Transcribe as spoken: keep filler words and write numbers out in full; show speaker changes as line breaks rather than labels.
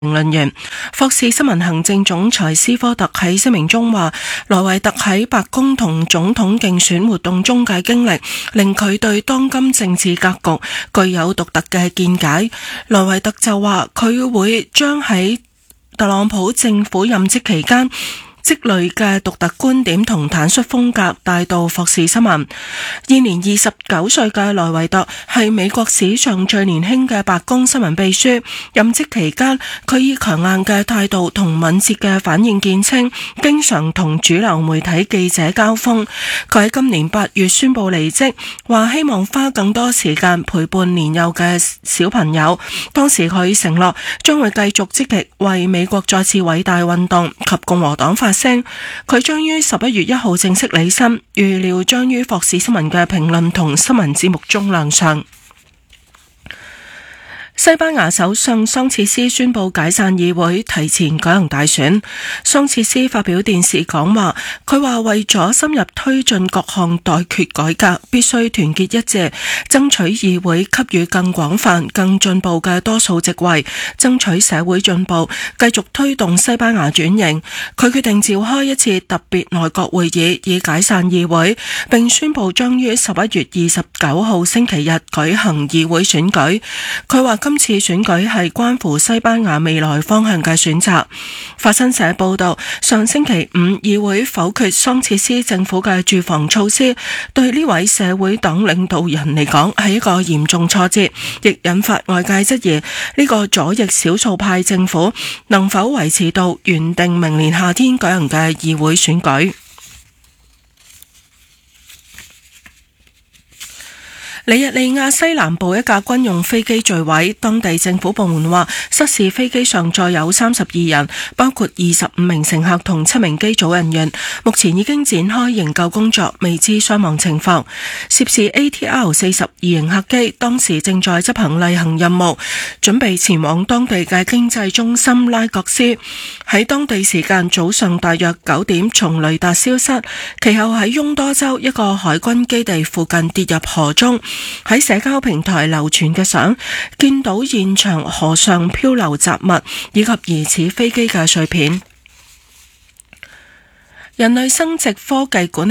評論員。霍士新聞行政總裁斯科特喺聲明中話，萊維特喺白宮同總統競選活動中嘅經歷，令佢對當今政治格局具有獨特嘅見解。萊維特就話，佢會將喺特朗普政府任職期間積累嘅獨特觀點同坦率風格帶到霍士新聞。現年二十九歲嘅萊維特係美國史上最年輕嘅白宮新聞秘書，任職期間佢以強硬嘅態度同敏捷嘅反應見稱，經常同主流媒體記者交鋒。佢喺今年八月宣布離職，話希望花更多時間陪伴年幼嘅小朋友。當時佢承諾將會繼續積極為美國再次偉大運動及共和黨發聲。佢將於十一月一號正式履新，預料將於霍士新聞嘅評論同新聞節目中亮相。西班牙首相桑切斯宣布解散議會，提前舉行大選。桑切斯發表電視講話，佢話為咗深入推進各項待決改革，必須團結一致，爭取議會給予更廣泛、更進步嘅多數席位，爭取社會進步，繼續推動西班牙轉型。佢決定召開一次特別內閣會議，以解散議會，並宣布將於十一月二十九號星期日舉行議會選舉。佢話今次選舉係關乎西班牙未來方向嘅選擇。法新社報道，上星期五議會否決桑切斯政府嘅住房措施，對呢位社會黨領導人嚟講係一個嚴重挫折，亦引發外界質疑呢個左翼少數派政府能否維持到原定明年夏天舉行嘅議會選舉。尼日利亞西南部一架軍用飛機墜毀，當地政府部門話失事飛機上載有三十二人，包括二十五名乘客同七名機組人員。目前已經展開營救工作，未知傷亡情況。涉事 A T R 四十二型客機當時正在執行例行任務，準備前往當地嘅經濟中心拉各斯。喺當地時間早上大約九點從雷達消失，其後喺翁多州一個海軍基地附近跌入河中。喺社交平台流傳嘅相，見到現場河上漂流雜物以及疑似飛機嘅碎片。人類生殖科技管理